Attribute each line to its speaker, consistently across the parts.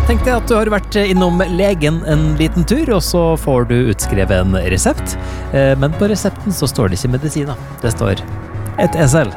Speaker 1: Tenk deg at du har vært innom legen en liten tur, og så får du utskrevet en resept. Men på resepten så står det ikke medisiner. Det står et esel.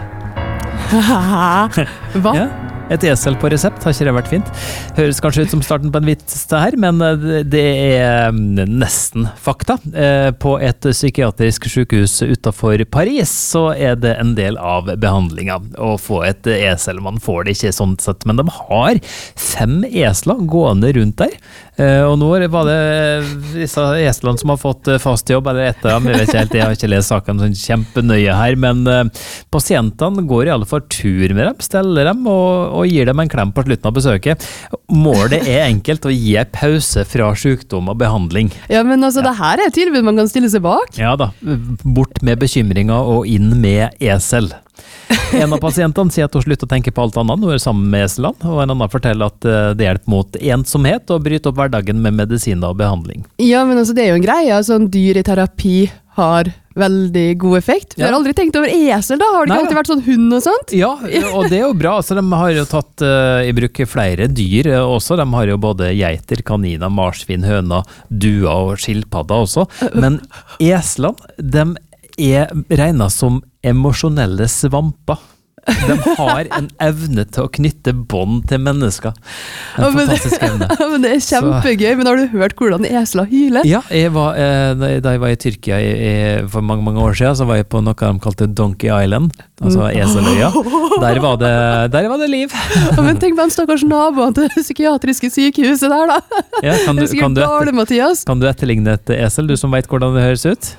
Speaker 2: Hva?
Speaker 1: Ja, et esel på resept, har ikke det vært fint? Høres kanskje ut som starten på en vits det her, men det er nesten fakta. På et psykiatrisk sykehus utenfor Paris så er det en del av behandlingen å få et esel. Man får det ikke sånn sett, men de har 5 esler gående rundt der. Og nå var det disse eslene som har fått fast jobb, eller etter dem, jeg vet ikke helt, jeg har ikke lest saken sånn kjempenøye her, men pasientene går i alle fall tur med dem, steller dem og gir dem en klem på slutten av besøket. Målet er enkelt, å gi en pause fra sykdom og behandling.
Speaker 2: Ja, men altså, det her er et tilbud man kan stille seg bak.
Speaker 1: Ja da, bort med bekymringer og inn med esel. En av pasientene sier at hun slutter å tenke på alt annet, hun er sammen med eselene, og en annen forteller at det hjelper mot ensomhet og bryter opp hverdagen med medisiner og behandling.
Speaker 2: Ja, men altså, det er jo en greie, altså, dyr i terapi har veldig god effekt. Vi har aldri tenkt over esel da, har det ikke alltid vært sånn hund og sånt?
Speaker 1: Ja, og det er jo bra, altså de har jo tatt i bruk flere dyr også, de har jo både geiter, kaniner, marsvin, høner, duer og skilpadder også, men eslene, de er regnet som emosjonelle svamper. De har en evne til å knytte bånd til mennesker. En fantastisk evne.
Speaker 2: Men det er kjempegøy, men har du hørt hvordan esler hyler?
Speaker 1: Ja, da jeg var i Tyrkia for mange, mange år siden, så var jeg på noe de kalte Donkey Island, altså Eseløya. Der var det liv.
Speaker 2: Men tenk på de stakkars naboene til det psykiatriske sykehuset der da.
Speaker 1: Ja, kan du etterligne et esel, du som vet hvordan det høres ut?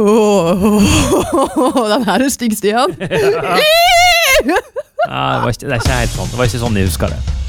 Speaker 2: Den her er stygg, Stian.
Speaker 1: Nei, det er ikke helt sånn. Det var ikke sånn jeg husker det.